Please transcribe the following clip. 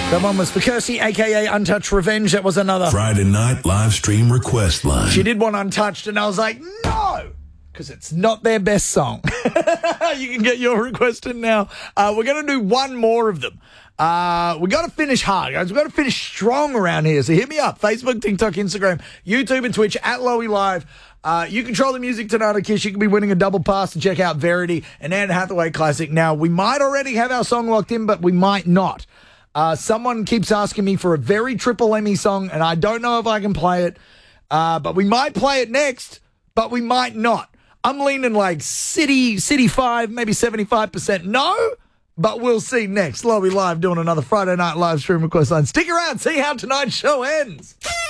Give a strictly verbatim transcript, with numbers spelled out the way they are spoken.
That one was for Kirsty, a k a. Untouched Revenge. That was another. Friday night live stream request line. She did one Untouched, and I was like, no, because it's not their best song. You can get your request in now. Uh, we're going to do one more of them. Uh, we got to finish hard, guys. We've got to finish strong around here. So hit me up. Facebook, TikTok, Instagram, YouTube, and Twitch at Lowy Live. Uh, you control the music tonight, Kish. You could be winning a double pass to check out Verity and Anne Hathaway Classic. Now, we might already have our song locked in, but we might not. Uh, someone keeps asking me for a very Triple Emmy song, and I don't know if I can play it. Uh, but we might play it next, but we might not. I'm leaning like City, City five, maybe seventy-five percent no, but we'll see next. Lowy Live doing another Friday night live stream request line. Stick around, see how tonight's show ends.